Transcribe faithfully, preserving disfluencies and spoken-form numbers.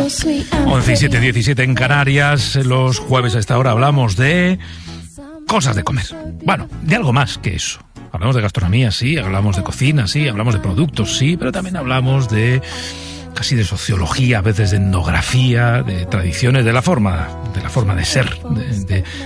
once y siete, diecisiete en Canarias. Los jueves a esta hora hablamos de cosas de comer. Bueno, de algo más que eso. Hablamos de gastronomía, sí, hablamos de cocina, sí, hablamos de productos, sí, pero también hablamos de casi de sociología, a veces de etnografía, de tradiciones, de la forma, de la forma de ser, de, de